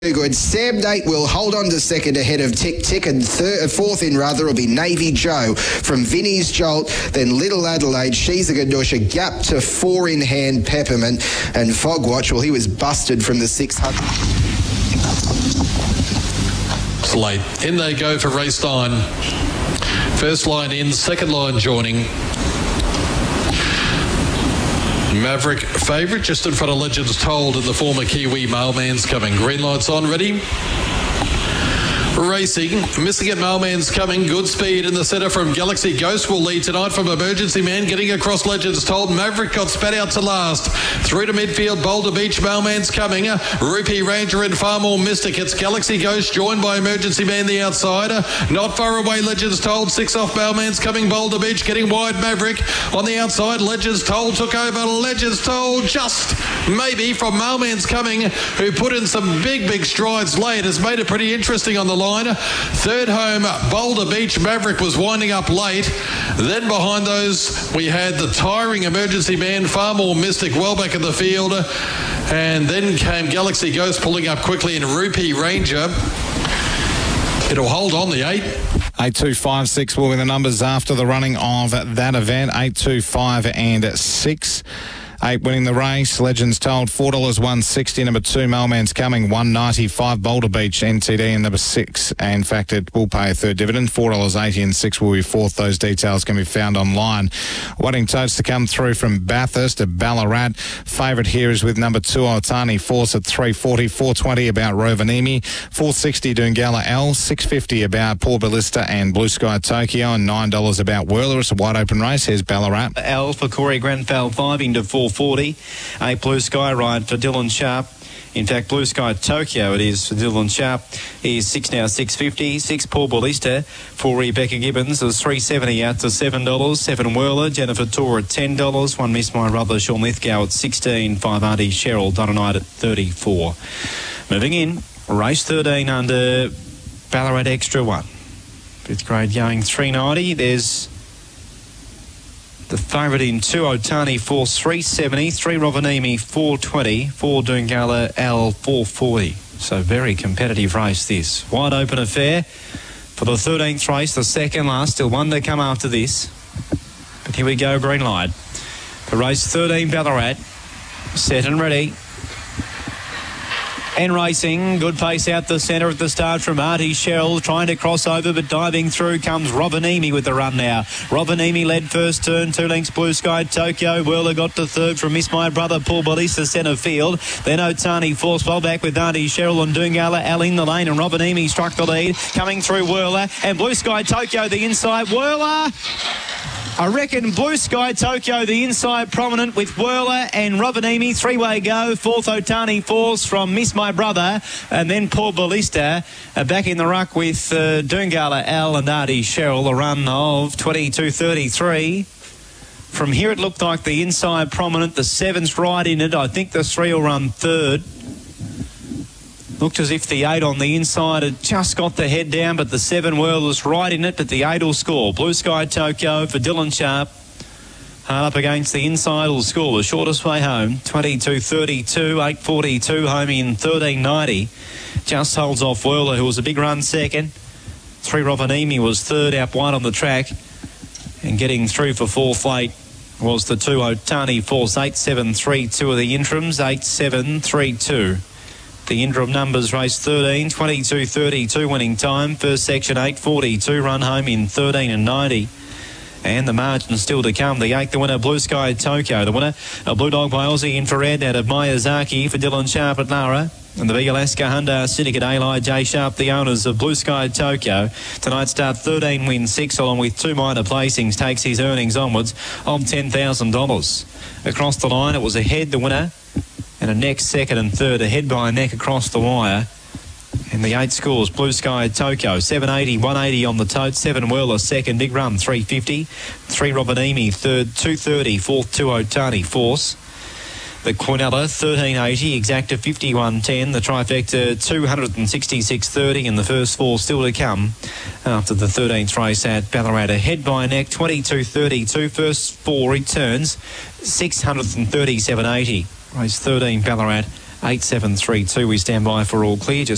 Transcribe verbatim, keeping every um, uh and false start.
Good. Sam Nate will hold on to second ahead of Tick Tick, and third, fourth in rather will be Navy Joe from Vinnie's Jolt, then Little Adelaide, She's a Gadusha, gap to four in hand Peppermint, and Fogwatch, well, he was busted from the six hundred. It's late. In they go for race nine. First line in, second line joining. Maverick favourite, just in front of Legends Told and the former Kiwi Mailman's coming. Green lights on, ready? Racing, missing it, Mailman's coming. Good speed in the centre from Galaxy Ghost will lead tonight from Emergency Man. Getting across Legends Told. Maverick got spat out to last. Through to midfield, Boulder Beach, Mailman's coming. Rupee Ranger and Far More Mystic. It's Galaxy Ghost joined by Emergency Man the outside. Not far away, Legends Told. Six off, Mailman's coming. Boulder Beach getting wide, Maverick on the outside. Legends Told took over. Legends Told just maybe from Mailman's coming, who put in some big, big strides late. Has made it pretty interesting on the line. Third home, Boulder Beach, Maverick was winding up late. Then behind those, we had the tiring Emergency Man, Far More Mystic, well back in the field. And then came Galaxy Ghost pulling up quickly, and Rupee Ranger. It'll hold on the eight. eight two five six will be the numbers after the running of that event. eight two five and six. Eight winning the race. Legends Told four dollars one sixty. Number two, Mailman's coming one ninety-five. Boulder Beach N T D and number six. And in fact, it will pay a third dividend. four dollars eighty and six will be fourth. Those details can be found online. Waiting totes to come through from Bathurst to Ballarat. Favourite here is with number two, Otani Force at three forty. four twenty about Rovaniemi. four sixty Dungala L. six fifty about Port Ballista and Blue Sky Tokyo. And nine dollars about Whirler. It's a wide open race. Here's Ballarat. L for Corey Grenfell five into four forty. A Blue Sky ride for Dylan Sharp. In fact, Blue Sky Tokyo it is for Dylan Sharp. He's six now, six fifty. Six Paul Ballista for Rebecca Gibbons. There's three seventy out to seven dollars. Seven Whirler, Jennifer Tor at ten dollars. One Miss My Brother, Sean Lithgow at sixteen. Five Auntie Cheryl Donanite at thirty-four. Moving in, race thirteen under Ballarat Extra One. Fifth grade going three ninety. There's the favourite in two, Otani Force three seventy, three Rovaniemi four twenty, four Dungala L four forty. So very competitive race this. Wide open affair for the thirteenth race, the second last. Still one to come after this. But here we go, green light. For race thirteen, Ballarat. Set and ready. And racing, good pace out the centre at the start from Auntie Cheryl, trying to cross over, but diving through comes Rovaniemi with the run now. Rovaniemi led first turn, two lengths Blue Sky Tokyo. Whirler got to third from Miss My Brother, Paul Ballista centre field. Then Otani Force well back with Auntie Cheryl and Dungala Al in the lane, and Rovaniemi struck the lead, coming through Whirler, and Blue Sky Tokyo the inside. Whirler! I reckon Blue Sky Tokyo, the inside prominent with Whirler and Rovaniemi. Three-way go. Fourth, Otani Force from Miss My Brother. And then Paul Ballista uh, back in the ruck with uh, Dungala Al and Auntie Cheryl. A run of twenty-two thirty-three. From here, it looked like the inside prominent. The seven's right in it. I think the three will run third. Looked as if the eight on the inside had just got the head down, but the seven Whirler's right in it, but the eight will score. Blue Sky Tokyo for Dylan Sharp. Hard up against the inside will score. The shortest way home, twenty-two thirty-two, eight forty-two, home in thirteen ninety. Just holds off Whirler, who was a big run second. Three Rovaniemi was third out wide on the track. And getting through for fourth late was the two Otani Force. eight seven three two of the interims, eight seven three two. The interim numbers race thirteen, twenty-two thirty-two winning time. First section eight forty-two, run home in thirteen and ninety. And the margin still to come. The eighth, the winner, Blue Sky Tokyo. The winner, a Blue Dog by Aussie Infrared out of Miyazaki for Dylan Sharp at Lara. And the big Alaska Hyundai Syndicate Eli J Sharp, the owners of Blue Sky Tokyo. Tonight start thirteen wins six, along with two minor placings, takes his earnings onwards of ten thousand dollars. Across the line, it was a head, the winner, and a neck second and third, a head by a neck across the wire. And the eight scores, Blue Sky Tokyo, seven eighty, one eighty on the tote, seven Whirler second, big run, three fifty, three Rovaniemi third, two thirty, fourth, two Otani Force. The Quinella, thirteen eighty, exacta fifty-one ten, the trifecta two sixty-six thirty, and the first four still to come after the thirteenth race at Ballarat. Head by neck, twenty-two thirty-two, first four returns, six thirty-seven eighty. Race thirteen, Ballarat, eight seven three two. We stand by for all clear. Just